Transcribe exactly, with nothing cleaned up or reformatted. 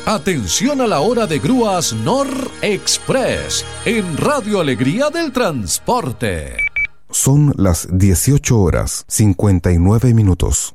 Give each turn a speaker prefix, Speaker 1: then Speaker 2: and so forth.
Speaker 1: Atención a la hora de grúas Nor Express en Radio Alegría del Transporte.
Speaker 2: Son las dieciocho horas cincuenta y nueve minutos.